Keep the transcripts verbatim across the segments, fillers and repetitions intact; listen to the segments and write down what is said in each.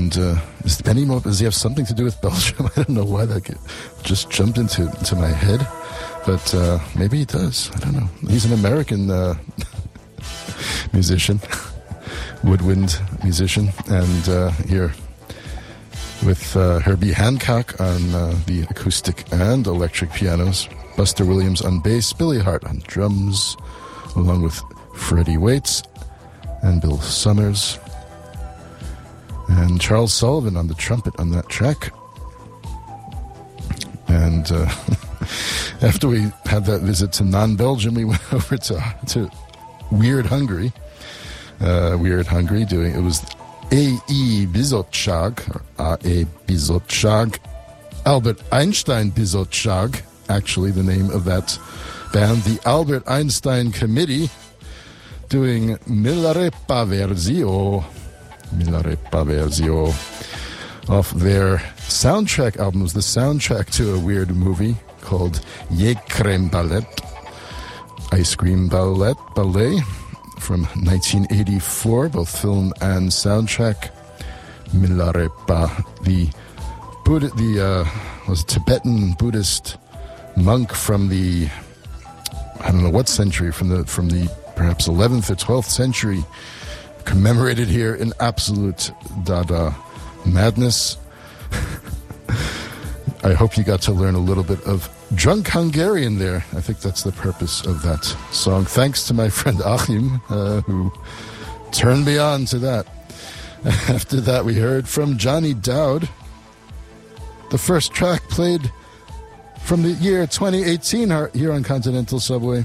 And uh, is Benny Mo, does he have something to do with Belgium? I don't know why that get, just jumped into, into my head. But uh, maybe he does. I don't know. He's an American uh, musician, woodwind musician. And uh, here with uh, Herbie Hancock on uh, the acoustic and electric pianos, Buster Williams on bass, Billy Hart on drums, along with Freddie Waits and Bill Summers, and Charles Sullivan on the trumpet on that track. And uh, after we had that visit to non-Belgium, we went over to to Weird Hungary. Uh, Weird Hungary doing, it was A E Bizottság, or A E Bizottság, Albert Einstein Bizottság, actually the name of that band, the Albert Einstein Committee, doing Milarepa Versio, Milarepa Versio, off their soundtrack album. It was the soundtrack to a weird movie called Ye Crème Ballet, Ice Cream Ballet, Ballet, from nineteen eighty-four, both film and soundtrack. Milarepa, the Buddha, the uh, was Tibetan Buddhist monk from the, I don't know what century, from the from the perhaps eleventh or twelfth century, commemorated here in absolute Dada madness. I hope you got to learn a little bit of drunk Hungarian there. I think that's the purpose of that song. Thanks to my friend Achim, uh, who turned me on to that. After that, we heard from Johnny Dowd, the first track played from the year twenty eighteen here on Continental Subway.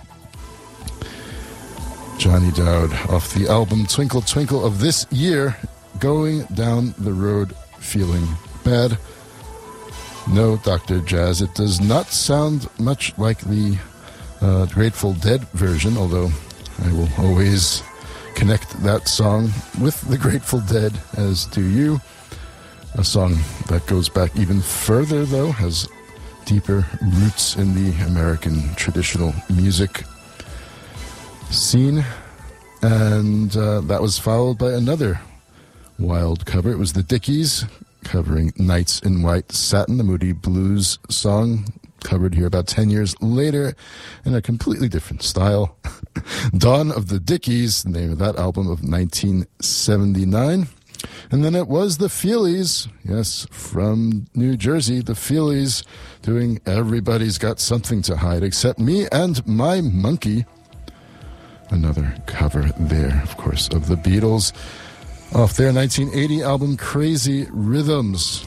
Johnny Dowd off the album Twinkle Twinkle of this year, Going Down the Road Feeling Bad. No, Doctor Jazz, it does not sound much like the uh, Grateful Dead version, although I will always connect that song with the Grateful Dead, as do you. A song that goes back even further, though, has deeper roots in the American traditional music scene. And uh, that was followed by another wild cover. It was the Dickies covering Nights in White Satin, the Moody Blues song, covered here about ten years later in a completely different style. Dawn of the Dickies, the name of that album of nineteen seventy-nine. And then it was the Feelies, yes, from New Jersey, the Feelies, doing Everybody's Got Something to Hide Except Me and My Monkey. Another cover there, of course, of the Beatles, off their nineteen eighty album Crazy Rhythms.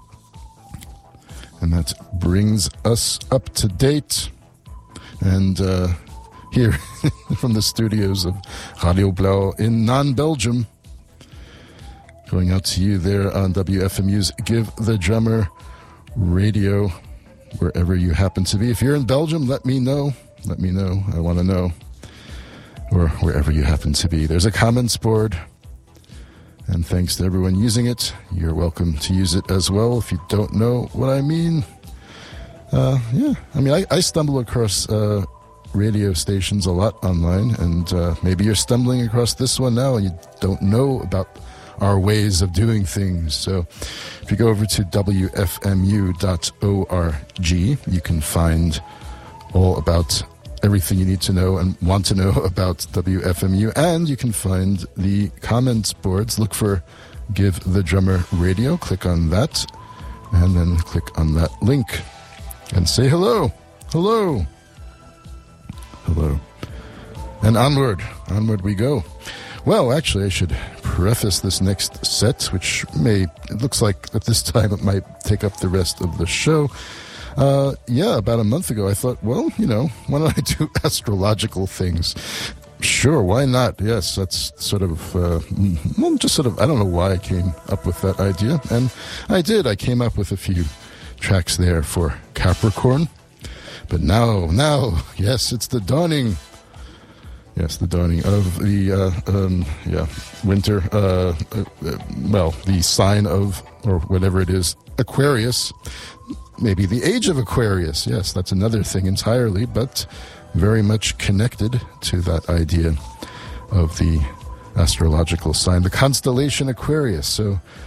And that brings us up to date. And uh, here from the studios of Radio Blau in non-Belgium, going out to you there on W F M U's Give the Drummer Radio, wherever you happen to be. If you're in Belgium, let me know. Let me know. I want to know. Or wherever you happen to be. There's a comments board. And thanks to everyone using it. You're welcome to use it as well if you don't know what I mean. Uh, yeah, I mean, I, I stumble across uh, radio stations a lot online, and uh, maybe you're stumbling across this one now and you don't know about our ways of doing things. So if you go over to W F M U dot org, you can find all about everything you need to know and want to know about W F M U, and you can find the comments boards. Look for Give the Drummer Radio, click on that, and then click on that link and say hello, hello, hello, and onward, onward we go. Well, actually, I should preface this next set, which may, it looks like at this time it might take up the rest of the show. Uh, yeah, about a month ago, I thought, well, you know, why don't I do astrological things? Sure, why not? Yes, that's sort of, uh, well, just sort of, I don't know why I came up with that idea. And I did. I came up with a few tracks there for Capricorn. But now, now, yes, it's the dawning. Yes, the dawning of the, uh, um, yeah, winter, uh, uh, well, the sign of, or whatever it is, Aquarius. Maybe the age of Aquarius. Yes, that's another thing entirely, but very much connected to that idea of the astrological sign, the constellation Aquarius. So